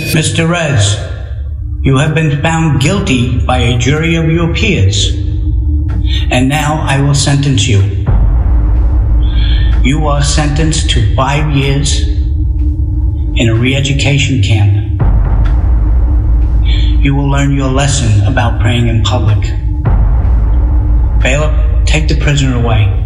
Mr. Rez, you have been found guilty by a jury of your peers, and now I will sentence you. You are sentenced to 5 years in a re-education camp. You will learn your lesson about praying in public. Bailiff, take the prisoner away.